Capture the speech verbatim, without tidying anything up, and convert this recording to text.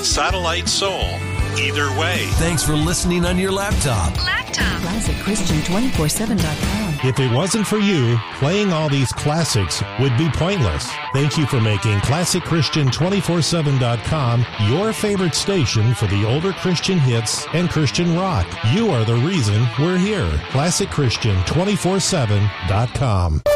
satellite soul. Either way. Thanks for listening on your laptop. Laptop. Classic Christian two four seven dot com. If it wasn't for you, playing all these classics would be pointless. Thank you for making Classic Christian two four seven dot com your favorite station for the older Christian hits and Christian rock. You are the reason we're here. Classic Christian two four seven dot com.